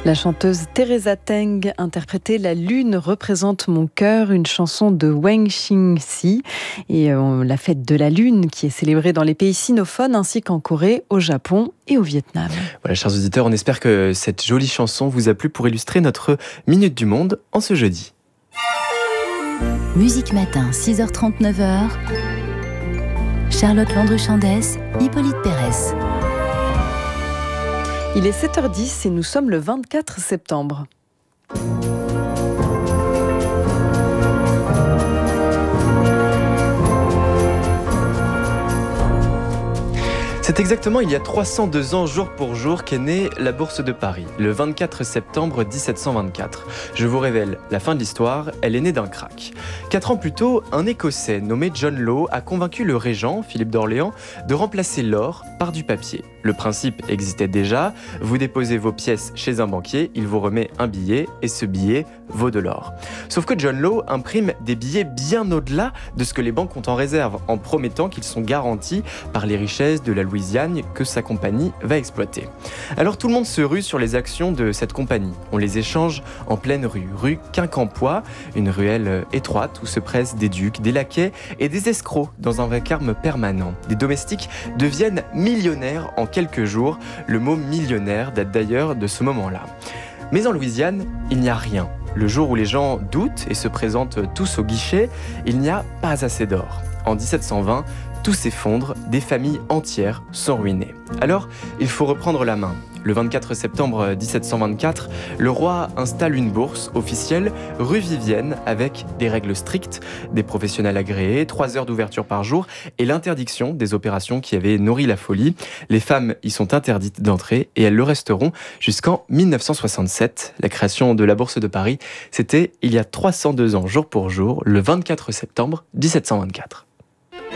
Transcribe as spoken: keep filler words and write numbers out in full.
La chanteuse Teresa Teng interprétait La Lune représente mon cœur, une chanson de Wang Xingxi. Et euh, la fête de la Lune qui est célébrée dans les pays sinophones ainsi qu'en Corée, au Japon et au Vietnam. Voilà, chers auditeurs, on espère que cette jolie chanson vous a plu pour illustrer notre Minute du Monde en ce jeudi. Musique Matin, six heures trente, neuf heures. Charlotte Landru-Chandès, Hippolyte Pérez. Il est sept heures dix et nous sommes le vingt-quatre septembre. C'est exactement il y a trois cent deux ans, jour pour jour, qu'est née la Bourse de Paris, le vingt-quatre septembre dix-sept cent vingt-quatre. Je vous révèle la fin de l'histoire, elle est née d'un krach. Quatre ans plus tôt, un Écossais nommé John Law a convaincu le régent, Philippe d'Orléans, de remplacer l'or par du papier. Le principe existait déjà, vous déposez vos pièces chez un banquier, il vous remet un billet et ce billet vaut de l'or. Sauf que John Law imprime des billets bien au-delà de ce que les banques ont en réserve, en promettant qu'ils sont garantis par les richesses de la Louisiane que sa compagnie va exploiter. Alors tout le monde se rue sur les actions de cette compagnie. On les échange en pleine rue, rue Quincampoix, une ruelle étroite où se pressent des ducs, des laquais et des escrocs dans un vacarme permanent. Des domestiques deviennent millionnaires en quelques jours. Le mot millionnaire date d'ailleurs de ce moment-là. Mais en Louisiane, il n'y a rien. Le jour où les gens doutent et se présentent tous au guichet, il n'y a pas assez d'or. En dix-sept cent vingt, tout s'effondre, des familles entières sont ruinées. Alors, il faut reprendre la main. Le vingt-quatre septembre dix-sept cent vingt-quatre, le roi installe une bourse officielle rue Vivienne avec des règles strictes, des professionnels agréés, trois heures d'ouverture par jour et l'interdiction des opérations qui avaient nourri la folie. Les femmes y sont interdites d'entrer et elles le resteront jusqu'en mille neuf cent soixante-sept. La création de la Bourse de Paris, c'était il y a trois cent deux ans jour pour jour, le vingt-quatre septembre dix-sept cent vingt-quatre.